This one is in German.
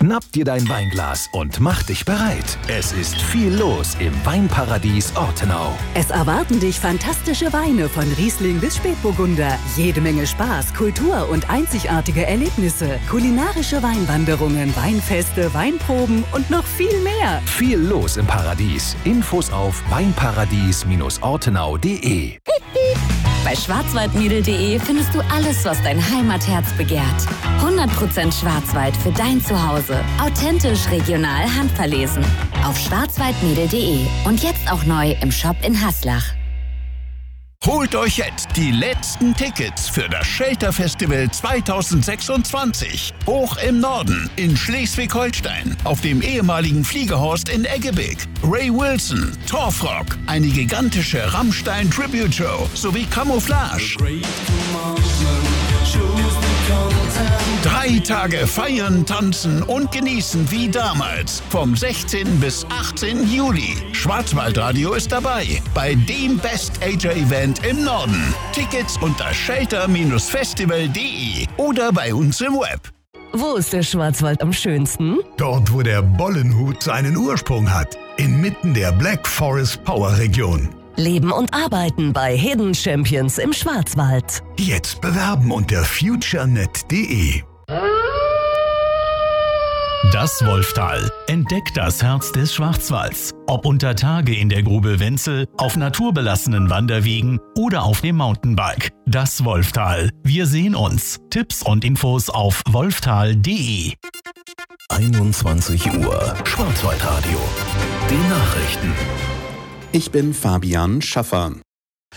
Schnapp dir dein Weinglas und mach dich bereit. Es ist viel los im Weinparadies Ortenau. Es erwarten dich fantastische Weine von Riesling bis Spätburgunder. Jede Menge Spaß, Kultur und einzigartige Erlebnisse. Kulinarische Weinwanderungen, Weinfeste, Weinproben und noch viel mehr. Viel los im Paradies. Infos auf weinparadies-ortenau.de. Bei schwarzwaldmädel.de findest du alles, was dein Heimatherz begehrt. 100% Schwarzwald für dein Zuhause. Authentisch, regional, handverlesen. Auf schwarzwaldmädel.de und jetzt auch neu im Shop in Haslach. Holt euch jetzt die letzten Tickets für das Shelter-Festival 2026. Hoch im Norden in Schleswig-Holstein auf dem ehemaligen Fliegehorst in Eggebig. Ray Wilson, Torfrock, eine gigantische Rammstein-Tribute-Show sowie Camouflage. 3 Tage feiern, tanzen und genießen wie damals. Vom 16. bis 18. Juli. Schwarzwaldradio ist dabei bei dem Best-Ager-Event im Norden. Tickets unter shelter-festival.de oder bei uns im Web. Wo ist der Schwarzwald am schönsten? Dort, wo der Bollenhut seinen Ursprung hat. Inmitten der Black Forest Power Region. Leben und arbeiten bei Hidden Champions im Schwarzwald. Jetzt bewerben unter futurenet.de. Das Wolftal. Entdeckt das Herz des Schwarzwalds. Ob unter Tage in der Grube Wenzel, auf naturbelassenen Wanderwegen oder auf dem Mountainbike. Das Wolftal. Wir sehen uns. Tipps und Infos auf wolftal.de. 21 Uhr. Schwarzwaldradio. Die Nachrichten. Ich bin Fabian Schaffer.